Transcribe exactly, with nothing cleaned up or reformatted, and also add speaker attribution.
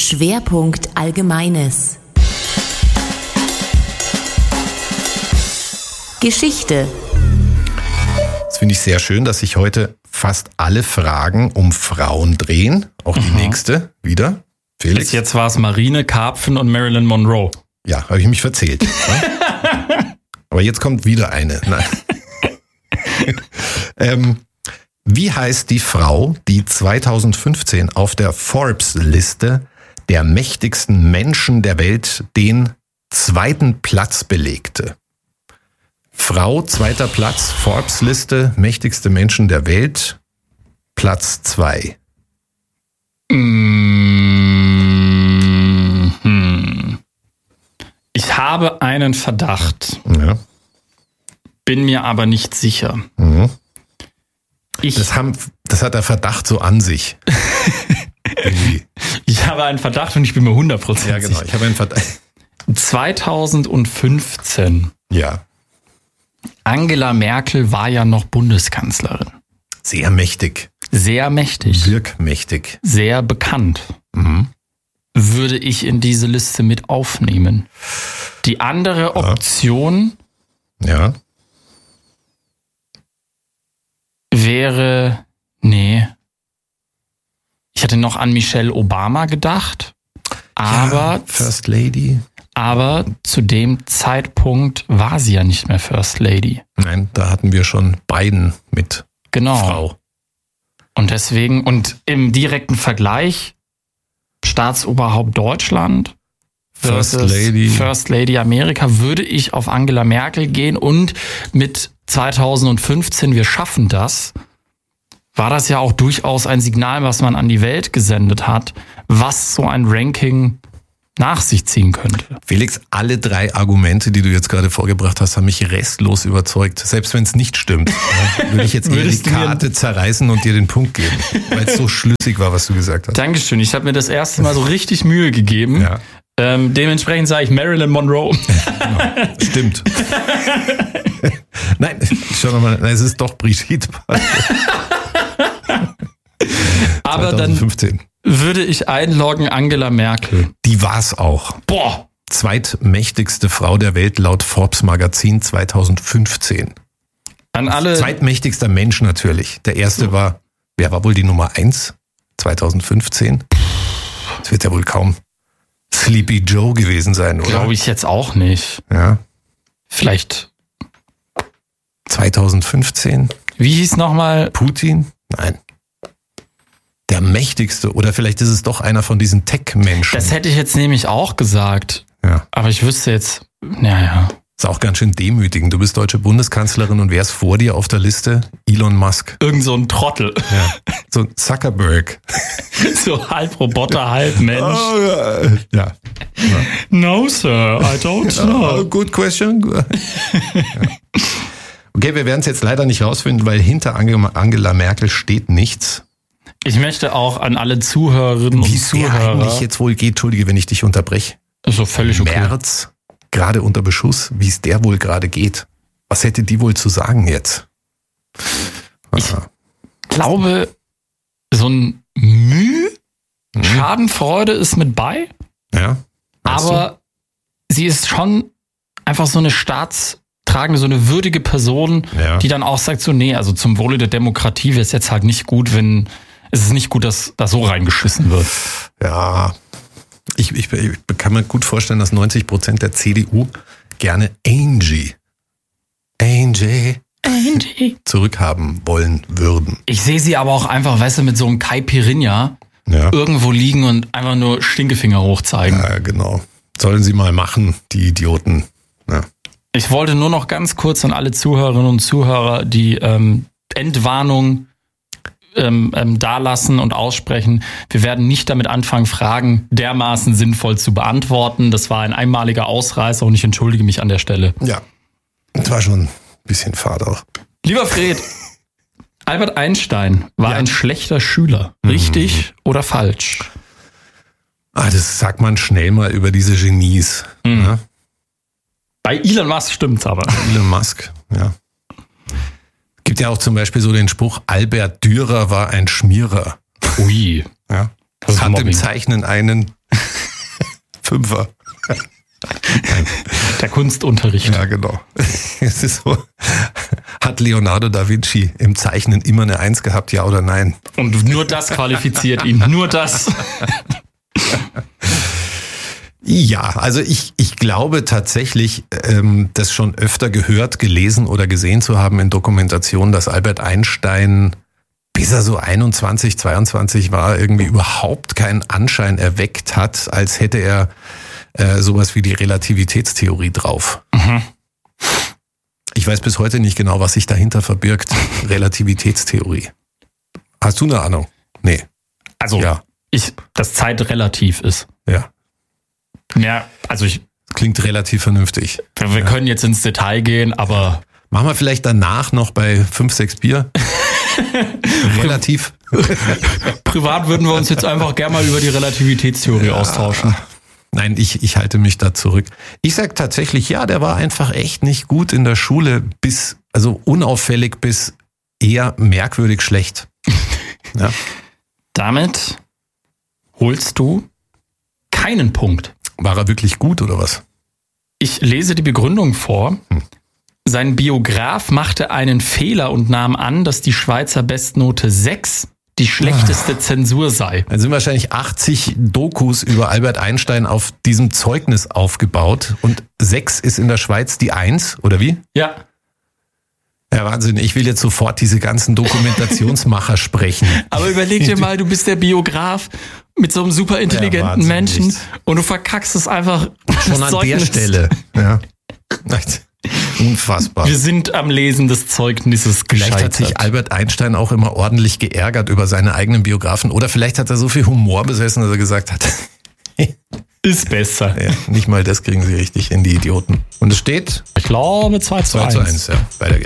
Speaker 1: Schwerpunkt Allgemeines. Geschichte.
Speaker 2: Das finde ich sehr schön, dass sich heute fast alle Fragen um Frauen drehen. Auch die mhm. nächste wieder. Felix.
Speaker 3: Bis jetzt war es Marine, Karpfen und Marilyn Monroe.
Speaker 2: Ja, habe ich mich verzählt. Aber jetzt kommt wieder eine. Nein. ähm, wie heißt die Frau, die zweitausendfünfzehn auf der Forbes-Liste der mächtigsten Menschen der Welt den zweiten Platz belegte? Frau, zweiter Platz, Forbes-Liste, mächtigste Menschen der Welt, Platz zwei.
Speaker 3: Mm-hmm. Ich habe einen Verdacht,
Speaker 2: ja.
Speaker 3: bin mir aber nicht sicher.
Speaker 2: Mhm.
Speaker 3: Ich,
Speaker 2: das, haben, das hat der Verdacht so an sich.
Speaker 3: ich habe einen Verdacht und ich bin mir hundert Prozent
Speaker 2: Ja, genau. Ich habe einen Verdacht.
Speaker 3: zweitausendfünfzehn.
Speaker 2: Ja.
Speaker 3: Angela Merkel war ja noch Bundeskanzlerin.
Speaker 2: Sehr mächtig.
Speaker 3: Sehr mächtig.
Speaker 2: Wirkmächtig.
Speaker 3: Sehr bekannt.
Speaker 2: Mhm.
Speaker 3: Würde ich in diese Liste mit aufnehmen. Die andere Option
Speaker 2: ja.
Speaker 3: wäre, nee, ich hatte noch an Michelle Obama gedacht, aber,
Speaker 2: ja, First Lady.
Speaker 3: aber zu dem Zeitpunkt war sie ja nicht mehr First Lady.
Speaker 2: Nein, da hatten wir schon Biden mit
Speaker 3: genau.
Speaker 2: Frau.
Speaker 3: Und deswegen, und im direkten Vergleich, Staatsoberhaupt Deutschland
Speaker 2: First Lady.
Speaker 3: First Lady Amerika, würde ich auf Angela Merkel gehen. Und mit zweitausendfünfzehn, wir schaffen das, war das ja auch durchaus ein Signal, was man an die Welt gesendet hat, was so ein Ranking nach sich ziehen könnte.
Speaker 2: Felix, alle drei Argumente, die du jetzt gerade vorgebracht hast, haben mich restlos überzeugt. Selbst wenn es nicht stimmt, ja, würde ich jetzt eher die Karte zerreißen und dir den Punkt geben, weil es so schlüssig war, was du gesagt hast.
Speaker 3: Dankeschön. Ich habe mir das erste Mal so richtig Mühe gegeben.
Speaker 2: Ja.
Speaker 3: Ähm, dementsprechend sage ich Marilyn Monroe.
Speaker 2: Genau. Stimmt. Nein, schau nochmal, es ist doch Brigitte.
Speaker 3: Aber
Speaker 2: zweitausendfünfzehn.
Speaker 3: Dann würde ich einloggen Angela Merkel.
Speaker 2: Die war's auch.
Speaker 3: Boah.
Speaker 2: Zweitmächtigste Frau der Welt laut Forbes Magazin zweitausendfünfzehn.
Speaker 3: An alle.
Speaker 2: Zweitmächtigster Mensch natürlich. Der erste war, wer war wohl die Nummer eins? zweitausendfünfzehn. Das wird ja wohl kaum Sleepy Joe gewesen sein, oder?
Speaker 3: Glaube ich jetzt auch nicht.
Speaker 2: Ja.
Speaker 3: Vielleicht.
Speaker 2: zweitausendfünfzehn.
Speaker 3: Wie hieß nochmal?
Speaker 2: Putin? Nein. Der mächtigste, oder vielleicht ist es doch einer von diesen Tech-Menschen.
Speaker 3: Das hätte ich jetzt nämlich auch gesagt.
Speaker 2: Ja.
Speaker 3: Aber ich wüsste jetzt, naja.
Speaker 2: Ist auch ganz schön demütigend. Du bist deutsche Bundeskanzlerin und wer ist vor dir auf der Liste? Elon Musk.
Speaker 3: Irgend so ein Trottel.
Speaker 2: Ja. So ein Zuckerberg.
Speaker 3: So halb Roboter, halb Mensch.
Speaker 2: Oh, ja. Ja.
Speaker 3: No, sir, I don't know.
Speaker 2: Oh, good question. Ja. Okay, wir werden es jetzt leider nicht rausfinden, weil hinter Angela Merkel steht nichts.
Speaker 3: Ich möchte auch an alle Zuhörerinnen
Speaker 2: Wie
Speaker 3: und Zuhörer...
Speaker 2: Wie es eigentlich jetzt wohl geht, entschuldige, wenn ich dich unterbreche.
Speaker 3: Ist so völlig okay.
Speaker 2: Merz, gerade unter Beschuss, wie es der wohl gerade geht. Was hätte die wohl zu sagen jetzt?
Speaker 3: Ich glaube, so ein Mühe, mhm. Schadenfreude ist mit bei.
Speaker 2: Ja.
Speaker 3: Aber du? Sie ist schon einfach so eine staatstragende, so eine würdige Person, ja. die dann auch sagt so, nee, also zum Wohle der Demokratie wäre es jetzt halt nicht gut, wenn... Es ist nicht gut, dass da so reingeschissen wird.
Speaker 2: Ja, ich, ich, ich kann mir gut vorstellen, dass neunzig Prozent der C D U gerne Angie, Angie,
Speaker 3: Angie
Speaker 2: zurückhaben wollen würden.
Speaker 3: Ich sehe sie aber auch einfach, weißt du, mit so einem Caipirinha ja. irgendwo liegen und einfach nur Stinkefinger hochzeigen.
Speaker 2: Ja, genau. Sollen sie mal machen, die Idioten. Ja.
Speaker 3: Ich wollte nur noch ganz kurz an alle Zuhörerinnen und Zuhörer die ähm, Entwarnung Ähm, ähm, dalassen und aussprechen. Wir werden nicht damit anfangen, Fragen dermaßen sinnvoll zu beantworten. Das war ein einmaliger Ausreißer und ich entschuldige mich an der Stelle.
Speaker 2: Ja, das war schon ein bisschen fad auch.
Speaker 3: Lieber Fred, Albert Einstein war
Speaker 2: ja.
Speaker 3: ein schlechter Schüler. Richtig mhm. oder falsch?
Speaker 2: Ah, das sagt man schnell mal über diese Genies.
Speaker 3: Mhm.
Speaker 2: Ja?
Speaker 3: Bei Elon Musk stimmt's aber.
Speaker 2: Elon Musk, ja. Gibt ja auch zum Beispiel so den Spruch, Albert Dürer war ein Schmierer.
Speaker 3: Ui.
Speaker 2: Ja. Das hat im Zeichnen einen Fünfer.
Speaker 3: Der Kunstunterricht.
Speaker 2: Ja, genau. Es ist so, hat Leonardo da Vinci im Zeichnen immer eine Eins gehabt, ja oder nein?
Speaker 3: Und nur das qualifiziert ihn, nur das.
Speaker 2: Ja, also ich, ich glaube tatsächlich, ähm, das schon öfter gehört, gelesen oder gesehen zu haben in Dokumentationen, dass Albert Einstein, bis er so einundzwanzig, zweiundzwanzig war, irgendwie überhaupt keinen Anschein erweckt hat, als hätte er äh, sowas wie die Relativitätstheorie drauf. Mhm. Ich weiß bis heute nicht genau, was sich dahinter verbirgt. Relativitätstheorie. Hast du eine Ahnung? Nee.
Speaker 3: Also,
Speaker 2: ja.
Speaker 3: ich, dass Zeit relativ ist.
Speaker 2: Ja.
Speaker 3: Ja, also ich...
Speaker 2: Klingt relativ vernünftig.
Speaker 3: Wir, wir
Speaker 2: ja.
Speaker 3: können jetzt ins Detail gehen, aber...
Speaker 2: Machen wir vielleicht danach noch bei fünf, sechs Bier? Relativ.
Speaker 3: Privat würden wir uns jetzt einfach gerne mal über die Relativitätstheorie ja. austauschen.
Speaker 2: Nein, ich, ich halte mich da zurück. Ich sag tatsächlich, ja, der war einfach echt nicht gut in der Schule, bis, also unauffällig bis eher merkwürdig schlecht. Ja.
Speaker 3: Damit holst du keinen Punkt.
Speaker 2: War er wirklich gut oder was?
Speaker 3: Ich lese die Begründung vor. Hm. Sein Biograf machte einen Fehler und nahm an, dass die Schweizer Bestnote sechs die schlechteste ah. Zensur sei.
Speaker 2: Dann sind wahrscheinlich achtzig Dokus über Albert Einstein auf diesem Zeugnis aufgebaut und sechs ist in der Schweiz die eins, oder wie?
Speaker 3: Ja.
Speaker 2: Ja, Wahnsinn. Ich will jetzt sofort diese ganzen Dokumentationsmacher sprechen.
Speaker 3: Aber überleg dir mal, du bist der Biograf mit so einem super intelligenten ja, Menschen und du verkackst es einfach
Speaker 2: schon an Zeugnis. Der Stelle. Ja. Unfassbar.
Speaker 3: Wir sind am Lesen des Zeugnisses gescheitert.
Speaker 2: Vielleicht hat sich Albert Einstein auch immer ordentlich geärgert über seine eigenen Biografen. Oder vielleicht hat er so viel Humor besessen, dass er gesagt hat,
Speaker 3: ist besser.
Speaker 2: Ja, nicht mal das kriegen sie richtig in, die Idioten. Und es steht?
Speaker 3: Ich glaube zwei zu eins.
Speaker 2: zwei zu eins, ja. Weiter geht's.